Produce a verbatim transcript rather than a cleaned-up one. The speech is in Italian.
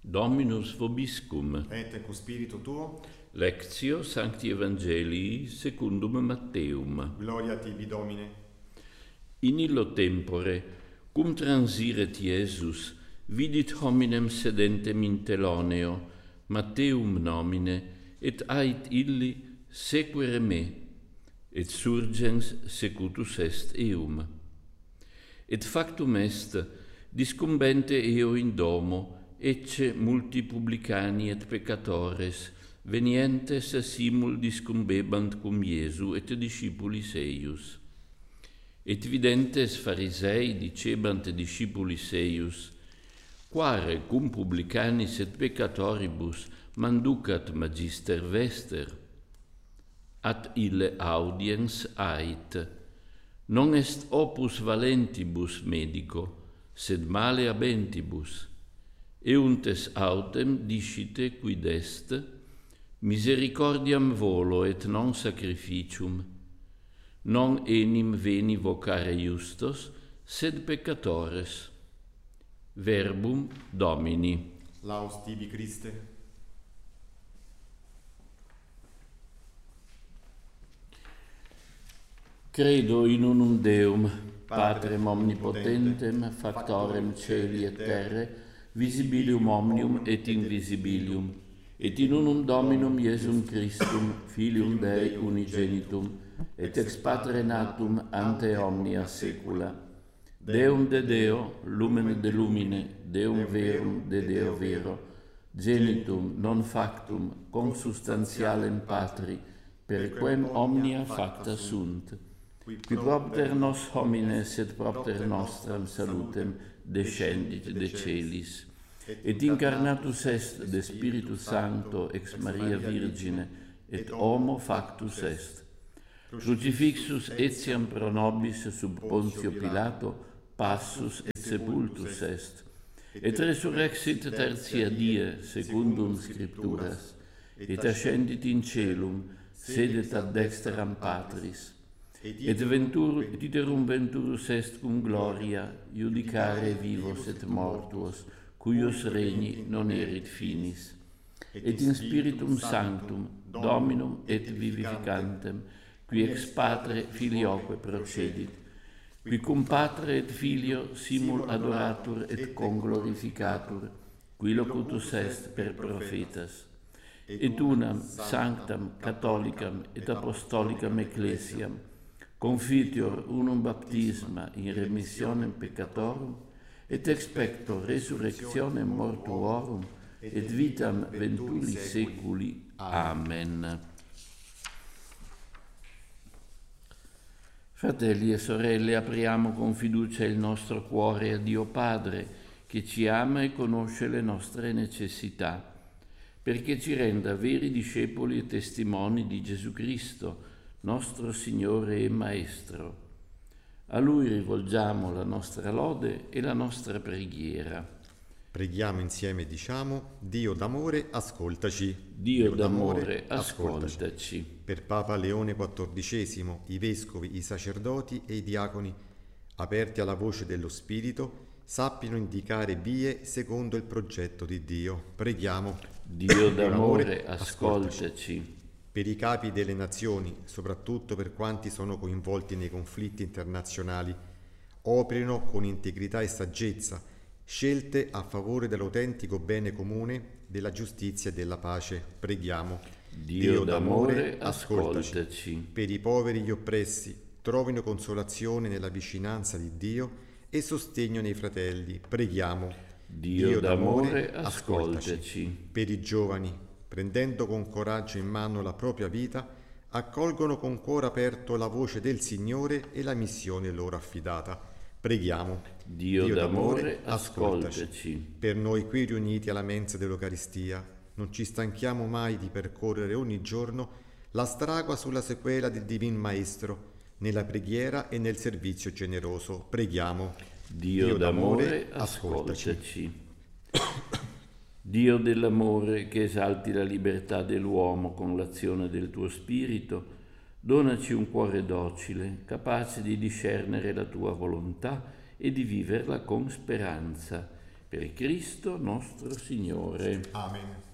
Dominus vobiscum. Et cu spiritu tuo. Lectio Sancti Evangelii secundum Matteum. Gloria tibi, Domine. In illo tempore, cum transiret Iesus, vidit hominem sedentem in teloneo, Matteum nomine, et ait illi sequere me, et surgens secutus est eum. Et factum est, discumbente eo in domo, ecce multi publicani et peccatores, venientes simul discumbebant cum Iesu et discipulis eius. Et videntes Pharisei dicebant discipulis eius, quare cum publicanis et peccatoribus manducat magister vester? At ille audiens ait, non est opus valentibus medico, sed male habentibus. Euntes autem discite quid est, misericordiam volo et non sacrificium, non enim veni vocare justos, sed peccatores. Verbum Domini. Laus tibi, Christe. Credo in unum Deum, Patrem omnipotentem, factorem celi et terre, visibilium omnium et invisibilium, et in unum Dominum Iesum Christum, Filium Dei unigenitum, et ex Patre natum ante omnia saecula, Deum de Deo, lumen de lumine, Deum verum de Deo vero, genitum non factum consubstantialem Patri, per quem omnia facta sunt, qui propter nos homines et propter nostram salutem descendit de celis, et incarnatus est de Spiritus Sancto ex Maria Virgine, et homo factus est. Crucifixus etiam pro nobis sub Pontio Pilato, passus et sepultus est, et resurrexit tertia die secundum Scripturas, et ascendit in celum, sedet ad dexteram Patris, et ventur iterum venturus est cum gloria, iudicare vivos et mortuos, cuius regni non erit finis, et in Spiritum Sanctum, Dominum et vivificantem, qui ex Patre Filioque procedit, qui cum Patre et Filio simul adoratur et conglorificatur, qui locutus est per prophetas, et unam sanctam catholicam et apostolicam ecclesiam, confitior unum baptisma in remissionem peccatorum, et expecto resurrectionem mortuorum, et vitam venturi seculi. Amen. Fratelli e sorelle, apriamo con fiducia il nostro cuore a Dio Padre, che ci ama e conosce le nostre necessità, perché ci renda veri discepoli e testimoni di Gesù Cristo, nostro Signore e Maestro. A Lui rivolgiamo la nostra lode e la nostra preghiera. Preghiamo insieme e diciamo: Dio d'amore, ascoltaci. Dio, Dio d'amore, ascoltaci. ascoltaci. Per Papa Leone quattordicesimo, i vescovi, i sacerdoti e i diaconi, aperti alla voce dello Spirito, sappiano indicare vie secondo il progetto di Dio. Preghiamo. Dio d'amore, ascoltaci. ascoltaci. Per i capi delle nazioni, soprattutto per quanti sono coinvolti nei conflitti internazionali, operino con integrità e saggezza scelte a favore dell'autentico bene comune, della giustizia e della pace. Preghiamo. Dio, Dio d'amore, ascoltaci. ascoltaci. Per i poveri e gli oppressi, trovino consolazione nella vicinanza di Dio e sostegno nei fratelli. Preghiamo. Dio, Dio d'amore, ascoltaci. ascoltaci. Per i giovani, prendendo con coraggio in mano la propria vita, accolgono con cuore aperto la voce del Signore e la missione loro affidata. Preghiamo. Dio, Dio d'amore, ascoltaci. ascoltaci. Per noi qui riuniti alla mensa dell'Eucaristia, non ci stanchiamo mai di percorrere ogni giorno la strada sulla sequela del Divin Maestro, nella preghiera e nel servizio generoso. Preghiamo. Dio, Dio d'amore, ascoltaci. ascoltaci. Dio dell'amore, che esalti la libertà dell'uomo con l'azione del tuo Spirito, donaci un cuore docile, capace di discernere la tua volontà e di viverla con speranza. Per Cristo nostro Signore. Amen.